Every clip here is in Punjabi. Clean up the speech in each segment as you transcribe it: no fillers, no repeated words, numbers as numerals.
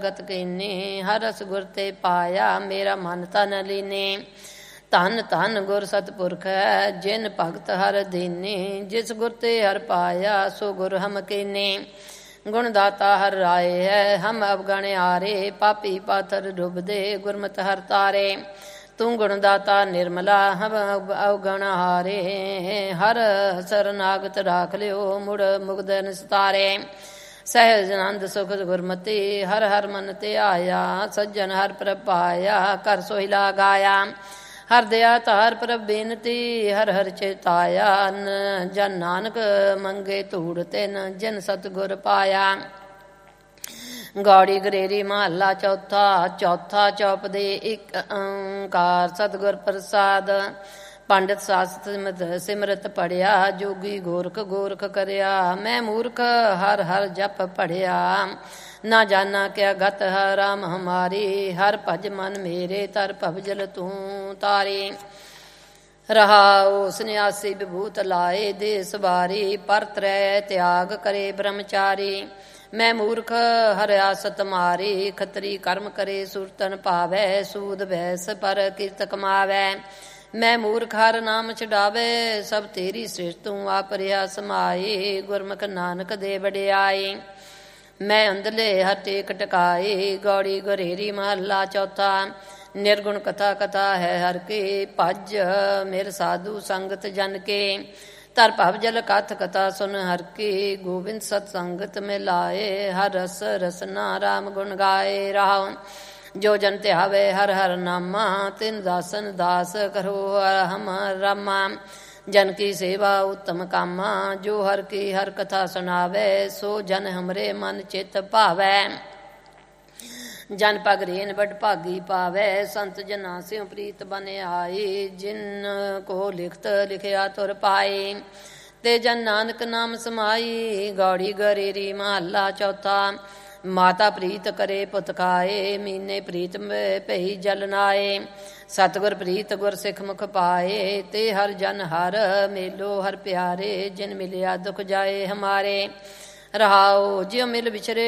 ਗਤ ਕੀਨੇ ਹਰ ਰਸ ਗੁਰ ਤੇ ਪਾਇਆ ਮੇਰਾ ਮਨ ਤਨ ਲੀਨੇ। ਧੰਨ ਧੰਨ ਗੁਰ ਸਤਿਪੁਰਖ ਹੈ ਜਿਨ ਭਗਤ ਹਰ ਦੀਨੇ। ਜਿਸ ਗੁਰ ਤੇ ਹਰ ਪਾਇਆ ਸੋ ਗੁਰ ਹਮ ਕੀਨੇ। ਗੁਣ ਦਾਤਾ ਹਰ ਰਾਏ ਹੈ ਹਮ ਅਵਗਣ ਆਰੇ। ਪਾਪੀ ਪਾਥਰ ਡੁੱਬਦੇ ਗੁਰਮਤਿ ਹਰ ਤਾਰੇ। ਤੂੰ ਗੁਣ ਦਾਤਾ ਨਿਰਮਲਾ ਹਮ ਅਵਗਣ ਹਾਰੇ। ਹਰ ਸਰਨਾਗਤ ਰਾਖ ਲਿਓ ਮੁੜ ਮੁਗਦ ਨਿਸਤਾਰੇ। ਸਹਿਜ ਆਨੰਦ ਸੁਖ ਗੁਰਮਤੀ ਹਰ ਹਰ ਮਨ ਤੇ ਆਇਆ। ਸੱਜਣ ਹਰ ਪ੍ਰਭ ਪਾਇਆ ਕਰ ਸੋਹਿਲਾ ਗਾਇਆ। ਹਰ ਦਇਆ ਧਾਰ ਪ੍ਰਭ ਬੇਨਤੀ ਹਰ ਹਰ ਚੇਤਾਇਆ। ਜਨ ਨਾਨਕ ਮੰਗੇ ਧੂੜ ਤਿਨ ਜਿਨ ਸਤਿਗੁਰ ਪਾਇਆ। ਗੌੜੀ ਗਰੇਰੀ ਮਹੱਲਾ ਚੌਥਾ। ਚੌਥਾ ਚੌਪਦੇ ਇੱਕ ਓਂਕਾਰ ਸਤਿਗੁਰ ਪ੍ਰਸਾਦ। ਪੰਡਿਤ ਸਾਸਤ੍ਰ ਸਿਮਰਤ ਪੜਿਆ ਜੋਗੀ ਗੋਰਖ ਗੋਰਖ ਕਰਿਆ। ਮੈਂ ਮੂਰਖ ਹਰ ਹਰ ਜਪ ਪੜਿਆ ਨਾ ਜਾਨਾ ਕਿਆ ਗਤ ਹੈ ਰਾਮ ਹਮਾਰੀ। ਹਰ ਭਜ ਮਨ ਮੇਰੇ ਤਰ ਭਵਜਲ ਤੂੰ ਤਾਰੇ। ਰਹਾਉ ਸੰਨਿਆਸੀ ਵਿਭੂਤ ਲਾਏ ਦੇ ਸਵਾਰੀ। ਪਰ ਤਰੈ ਤਿਆਗ ਕਰੇ ਬ੍ਰਹਮਚਾਰੀ। ਮੈਂ ਮੂਰਖ ਹਰਿਆਸਤ ਮਾਰੀ। ਖੱਤਰੀ ਕਰਮ ਕਰੇ ਸੁਰਤਨ ਪਾਵੈ। ਸੂਦ ਬੈਸ ਪਰ ਕਿਰਤ ਕਮਾਵੈ। ਮੈਂ ਮੂਰਖ ਹਰ ਨਾਮ ਛਡਾਵੇ। ਸਭ ਤੇਰੀ ਸ੍ਰਿਸ਼ਟ ਤੂੰ ਆਪ ਰਿਹਾ ਸਮਾਏ। ਗੁਰਮੁਖ ਨਾਨਕ ਦੇ ਵਡਿਆਈ। ਮੈਂ ਅੰਧਲੇ ਹਰ ਟੇਕ ਟਕਾਏ। ਗੌੜੀ ਗਰੇਰੀ ਮਹੱਲਾ ਚੌਥਾ। ਨਿਰਗੁਣ ਕਥਾ ਕਥਾ ਹੈ ਹਰ ਕੇ। ਭਜ ਮੇਰ ਸਾਧੂ ਸੰਗਤ ਜਨ ਕੇ। ਧਰ ਭਵ ਜਲ ਕਥ ਕਥਾ ਸੁਨ ਹਰ ਕੀ। ਗੋਬਿੰਦ ਸਤ ਸੰਗਤ ਮੇ ਲਾਏ। ਹਰ ਰਸ ਰਸਨਾ ਰਾਮ ਗੁਣ ਗਾਏ। ਰਾਹੁ ਜੋ ਜਨ ਧਿਆਵੇ ਹਰ ਹਰ ਨਾਮਾ। ਤਿਨ ਦਾਸਨ ਦਾਸ ਕਰੋ ਹਮ ਰਾਮਾ। ਜਨ ਕੀ ਸੇਵਾ ਉੱਤਮ ਕਾਮਾ। ਜੋ ਹਰ ਕੀ ਹਰ ਕਥਾ ਸੁਣਾਵੇ। ਸੋ ਜਨ ਹਮਰੇ ਮਨ ਚਿਤ ਭਾਵੈ। ਜਨ ਪਗ ਰੇਨ ਵਡ ਭਾਗੀ ਪਾਵੈ। ਸੰਤ ਜਨਾ ਸਿਉ ਪ੍ਰੀਤ ਬਨ ਆਏ। ਜਿਨ ਕੋ ਲਿਖਤ ਲਿਖਿਆ ਤੁਰ ਪਾਏ। ਤੇ ਜਨ ਨਾਨਕ ਨਾਮ ਸਮਾਈ। ਗੌੜੀ ਗਰੇਰੀ ਮਹੱਲਾ ਚੌਥਾ। ਮਾਤਾ ਪ੍ਰੀਤ ਕਰੇ ਪੁੱਤ ਖਾਏ। ਮੀਨੇ ਪ੍ਰੀਤ ਭਈ ਜਲ ਨਾਏ। ਸਤਿਗੁਰ ਪ੍ਰੀਤ ਗੁਰ ਸਿੱਖ ਮੁਖ ਪਾਏ। ਤੇ ਹਰ ਜਨ ਹਰ ਮੇਲੋ ਹਰ ਪਿਆਰੇ। ਜਿਨ ਮਿਲਿਆ ਦੁਖ ਜਾਏ ਹਮਾਰੇ। ਰਹਾਉ ਜਿਉ ਮਿਲ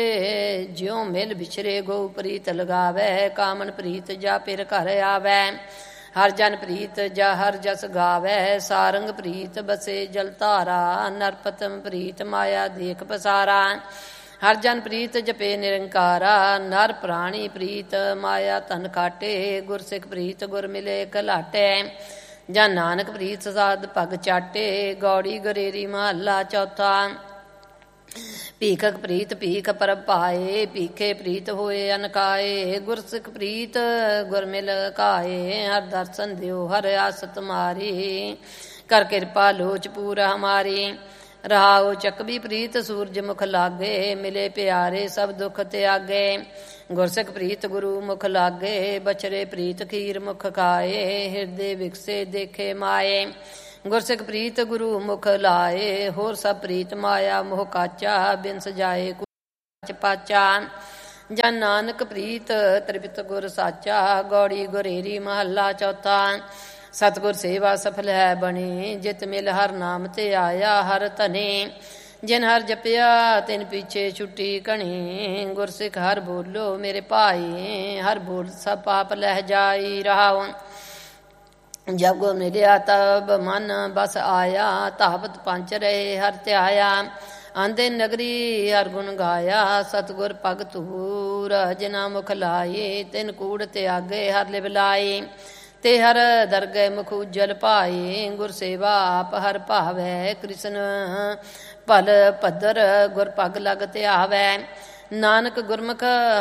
ਵਿਛਰੇ ਗੋ ਪ੍ਰੀਤ ਲਗਾਵੈ। ਕਾਮਨ ਪ੍ਰੀਤ ਜਾ ਪਿਰ ਘਰ ਆਵੈ। ਹਰ ਜਨ ਪ੍ਰੀਤ ਜਾ ਹਰ ਜਸ ਗਾਵੈ। ਸਾਰੰਗ ਪ੍ਰੀਤ ਬਸੇ ਜਲ ਧਾਰਾ। ਨਰਪਤਮ ਪ੍ਰੀਤ ਮਾਇਆ ਦੇਖ ਪਸਾਰਾ। ਹਰ ਜਨ ਪ੍ਰੀਤ ਜਪੇ ਨਿਰੰਕਾਰਾ। ਨਰ ਪ੍ਰਾਣੀ ਪ੍ਰੀਤ ਮਾਇਆ ਧਨ ਕਾਟੇ। ਗੁਰਸਿੱਖ ਪ੍ਰੀਤ ਗੁਰ ਮਿਲੇ ਘਲਾਟੇ। ਜਨ ਨਾਨਕ ਪ੍ਰੀਤ ਸਾਧ ਪਗ ਚਾਟੇ। ਗੌੜੀ ਗਰੇਰੀ ਮਹੱਲਾ ਚੌਥਾ। ਭੀਖਕ ਪ੍ਰੀਤ ਭੀਖ ਪਰਬ ਪਾਏ। ਭੀਖੇ ਪ੍ਰੀਤ ਹੋਏ ਅਨਕਾਏ। ਗੁਰਸਿੱਖ ਪ੍ਰੀਤ ਗੁਰ ਮਿਲ ਕਾਏ। ਹਰ ਦਰਸ਼ਨ ਦਿਓ ਹਰ ਆਸ ਤੁਮਾਰੀ। ਕਰ ਕਿਰਪਾ ਲੋਚ ਪੂਰਾ ਹਮਾਰੀ। ਰਹਾਉ ਚੱਕਵੀ ਪ੍ਰੀਤ ਸੂਰਜ ਮੁਖ ਲਾਗੇ। ਮਿਲੇ ਪਿਆਰੇ ਸਭ ਦੁਖ ਤਿਆਗੇ। ਗੁਰਸਿੱਖ ਪ੍ਰੀਤ ਗੁਰੂ ਮੁਖ ਲਾਗੇ। ਬਛਰੇ ਪ੍ਰੀਤ ਖੀਰ ਮੁਖ ਖਾਏ। ਹਿਰਦੇ ਵਿਕਸੇ ਦੇਖੇ ਮਾਏ। ਗੁਰਸਿੱਖ ਪ੍ਰੀਤ ਗੁਰੂ ਮੁਖ ਲਾਏ। ਹੋਰ ਸਭ ਪ੍ਰੀਤ ਮਾਇਆ ਮੋਹ ਕਾਚਾ। ਬਿਨ ਸਜਾਏ ਕੁਚ ਪਾਚਾ। ਜਨ ਨਾਨਕ ਪ੍ਰੀਤ ਤ੍ਰਿਪਤ ਗੁਰ ਸਾਚਾ। ਗੌੜੀ ਗਰੇਰੀ ਮਹੱਲਾ ਚੌਥਾ। ਸਤਿਗੁਰ ਸੇਵਾ ਸਫਲ ਹੈ ਬਣੀ। ਜਿਤ ਮਿਲ ਹਰ ਨਾਮ ਤੇ ਆਇਆ ਹਰ ਧਨੇ। ਜਿਨ ਹਰ ਜਪਿਆ ਤਿਨ ਪਿੱਛੇ ਛੁੱਟੀ ਘਣੀ। ਗੁਰਸਿੱਖ ਹਰ ਬੋਲੋ ਮੇਰੇ ਭਾਈ। ਹਰ ਬੋਲ ਸਭ ਪਾਪ ਲਹਿ ਜਾਈ। ਰਹਾਉ ਜਬ ਗੁਰ ਮਿਲਿਆ ਤਬ ਮਨ ਬਸ ਆਇਆ। ਧਾਵਤ ਪੰਚ ਰਹੇ ਹਰ ਧਿਆਇਆ। ਆਂਦੇ ਨਗਰੀ ਹਰ ਗੁਣ ਗਾਇਆ। ਸਤਿਗੁਰ ਭਗ ਧੂਰ ਜਿਨਾ ਮੁਖ ਲਾਏ। ਤਿਨ ਕੂੜ ਤਿਆਗੇ ਹਰ ਲਿਵ ਲਾਏ। ਤੇ ਹਰ ਦਰਗਹਿ ਮੁਖ ਉਜਲ ਪਾਏ। ਗੁਰ ਸੇਵਾ ਆਪ ਹਰ ਭਾਵੈ। ਕ੍ਰਿਸ਼ਨ ਭਲ ਭਦਰ ਗੁਰ ਪਗ ਲਗ ਧਿਆਵੈ। ਨਾਨਕ ਗੁਰਮੁਖ